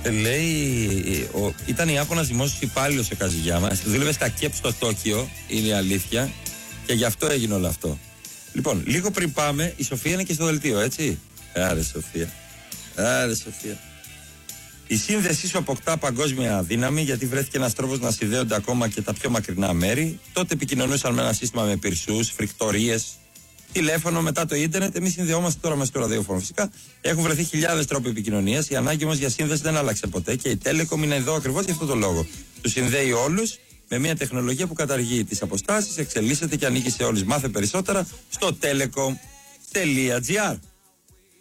Λέει, ήταν Ιάπωνας δημόσιος υπάλληλος σε Καζιγιάμα. Δούλευε στα ΚΕΠ στο Τόκιο, είναι η αλήθεια. Και γι' αυτό έγινε όλο αυτό. Λοιπόν, λίγο πριν πάμε, η Σοφία είναι και στο δελτίο, έτσι. Άρε Σοφία. Άρε Σοφία. Η σύνδεσή σου αποκτά παγκόσμια δύναμη, γιατί βρέθηκε ένας τρόπος να συνδέονται ακόμα και τα πιο μακρινά μέρη. Τότε επικοινωνούσαν με ένα σύστημα με πυρσούς, φρικτορίες, τηλέφωνο, μετά το ίντερνετ. Εμείς συνδεόμαστε τώρα μέσα στο ραδιόφωνο. Φυσικά έχουν βρεθεί χιλιάδες τρόποι επικοινωνίας. Η ανάγκη όμως για σύνδεση δεν άλλαξε ποτέ και η Telecom είναι εδώ ακριβώς για αυτό το λόγο. Τους συνδέει όλους με μια τεχνολογία που καταργεί τις αποστάσεις, εξελίσσεται και ανήκει σε όλους. Μάθε περισσότερα στο telecom.gr.